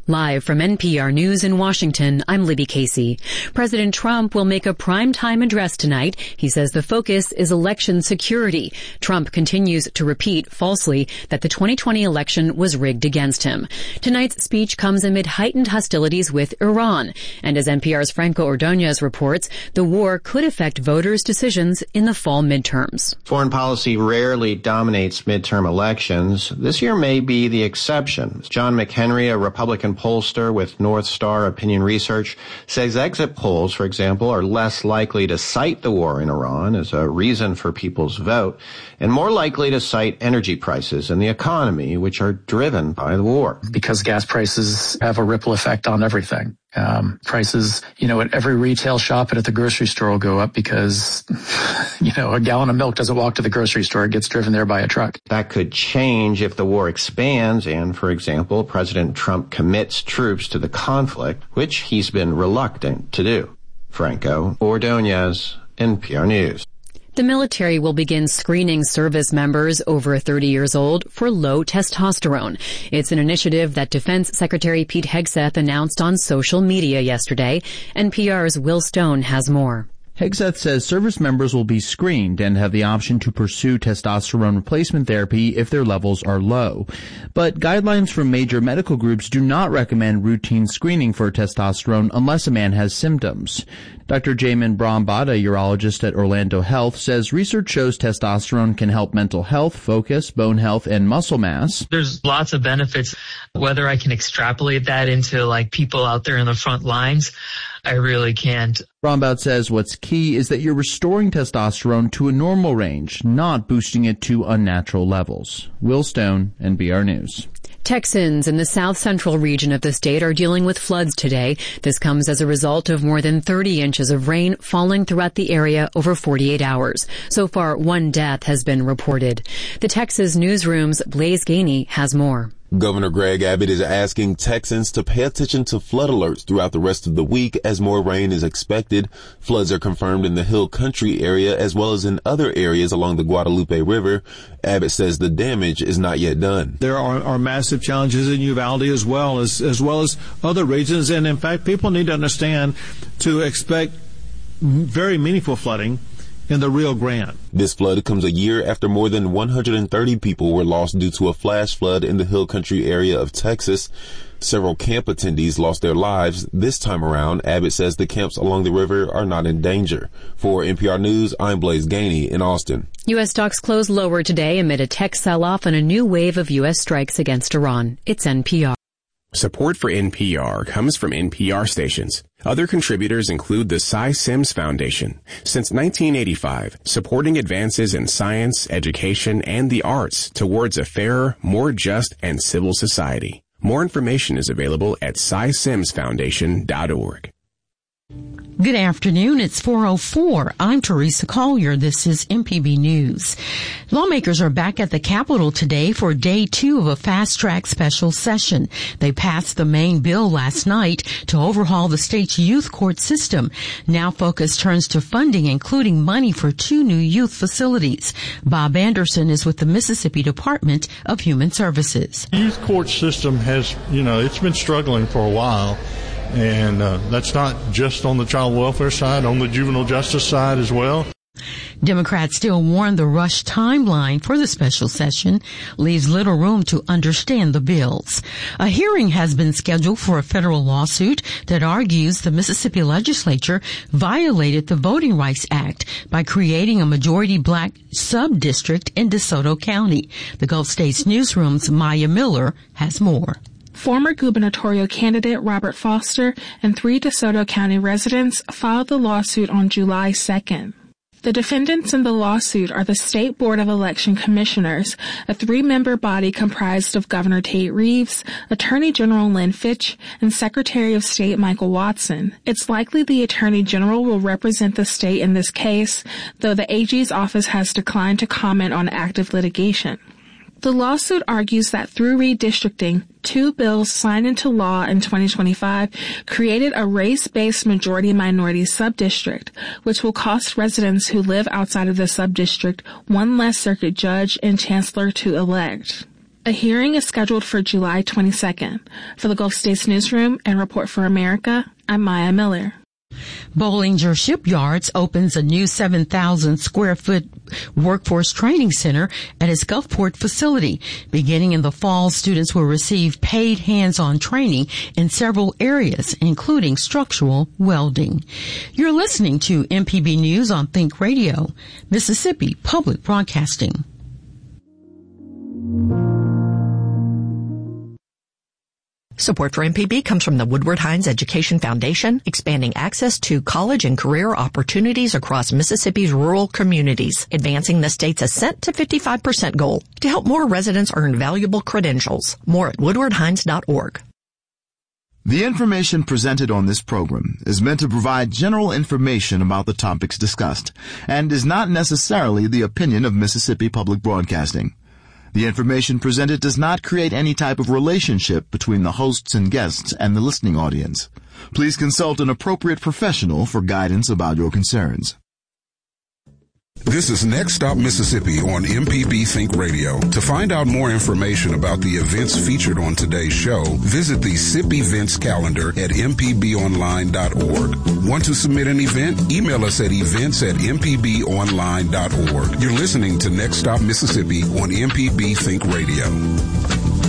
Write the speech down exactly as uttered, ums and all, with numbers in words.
Live from N P R News in Washington, I'm Libby Casey. President Trump will make a primetime address tonight. He says the focus is election security. Trump continues to repeat falsely that the twenty twenty election was rigged against him. Tonight's speech comes amid heightened hostilities with Iran. And as N P R's Franco Ordonez reports, the war could affect voters' decisions in the fall midterms. Foreign policy rarely dominates midterm elections. This year may be the exception. John McHenry, a Republican pollster with North Star Opinion Research, says exit polls, for example, are less likely to cite the war in Iran as a reason for people's vote and more likely to cite energy prices and the economy, which are driven by the war. Because gas prices have a ripple effect on everything. Um, prices, you know, at every retail shop and at the grocery store will go up because, you know, a gallon of milk doesn't walk to the grocery store. It gets driven there by a truck. That could change if the war expands and, for example, President Trump commits troops to the conflict, which he's been reluctant to do. Franco Ordonez, N P R News. The military will begin screening service members over thirty years old for low testosterone. It's an initiative that Defense Secretary Pete Hegseth announced on social media yesterday. N P R's Will Stone has more. Hegseth says service members will be screened and have the option to pursue testosterone replacement therapy if their levels are low. But guidelines from major medical groups do not recommend routine screening for testosterone unless a man has symptoms. Doctor Jamin Brahmbhatt, a urologist at Orlando Health, says research shows testosterone can help mental health, focus, bone health, and muscle mass. There's lots of benefits. Whether I can extrapolate that into like people out there in the front lines, I really can't. Brahmbhatt says what's key is that you're restoring testosterone to a normal range, not boosting it to unnatural levels. Will Stone, N P R News. Texans in the south central region of the state are dealing with floods today. This comes as a result of more than thirty inches of rain falling throughout the area over forty-eight hours. So far, one death has been reported. The Texas Newsroom's Blaise Gainey has more. Governor Greg Abbott is asking Texans to pay attention to flood alerts throughout the rest of the week as more rain is expected. Floods are confirmed in the Hill Country area as well as in other areas along the Guadalupe River. Abbott says the damage is not yet done. There are, are massive challenges in Uvalde as well as as well as other regions, and in fact, people need to understand to expect very meaningful flooding in the Rio Grande. This flood comes a year after more than one hundred thirty people were lost due to a flash flood in the Hill Country area of Texas. Several camp attendees lost their lives. This time around, Abbott says the camps along the river are not in danger. For N P R News, I'm Blaise Gainey in Austin. U S stocks closed lower today amid a tech sell-off and a new wave of U S strikes against Iran. It's N P R. Support for N P R comes from N P R stations. Other contributors include the Cy Sims Foundation. Since nineteen eighty-five, supporting advances in science, education, and the arts towards a fairer, more just, and civil society. More information is available at cy sims foundation dot org. Good afternoon. It's four oh four. I'm Teresa Collier. This is M P B News. Lawmakers are back at the Capitol today for day two of a fast-track special session. They passed the main bill last night to overhaul the state's youth court system. Now focus turns to funding, including money for two new youth facilities. Bob Anderson is with the Mississippi Department of Human Services. The youth court system has, you know, it's been struggling for a while. And uh, that's not just on the child welfare side, on the juvenile justice side as well. Democrats still warn the rush timeline for the special session leaves little room to understand the bills. A hearing has been scheduled for a federal lawsuit that argues the Mississippi legislature violated the Voting Rights Act by creating a majority black sub-district in DeSoto County. The Gulf States Newsroom's Maya Miller has more. Former gubernatorial candidate Robert Foster and three DeSoto County residents filed the lawsuit on July second. The defendants in the lawsuit are the State Board of Election Commissioners, a three-member body comprised of Governor Tate Reeves, Attorney General Lynn Fitch, and Secretary of State Michael Watson. It's likely the Attorney General will represent the state in this case, though the A G's office has declined to comment on active litigation. The lawsuit argues that through redistricting, two bills signed into law in twenty twenty-five created a race-based majority-minority subdistrict, which will cost residents who live outside of the subdistrict one less circuit judge and chancellor to elect. A hearing is scheduled for July twenty-second. For the Gulf States Newsroom and Report for America, I'm Maya Miller. Bollinger Shipyards opens a new seven thousand square foot workforce training center at its Gulfport facility. Beginning in the fall, students will receive paid hands-on training in several areas, including structural welding. You're listening to M P B News on Think Radio, Mississippi Public Broadcasting. Support for M P B comes from the Woodward Hines Education Foundation, expanding access to college and career opportunities across Mississippi's rural communities, advancing the state's ascent to fifty-five percent goal to help more residents earn valuable credentials. More at woodward hines dot org. The information presented on this program is meant to provide general information about the topics discussed and is not necessarily the opinion of Mississippi Public Broadcasting. The information presented does not create any type of relationship between the hosts and guests and the listening audience. Please consult an appropriate professional for guidance about your concerns. This is Next Stop Mississippi on M P B Think Radio. To find out more information about the events featured on today's show, visit the S I P events calendar at m p b online dot org. Want to submit an event? Email us at events at m p b online dot org. You're listening to Next Stop Mississippi on M P B Think Radio.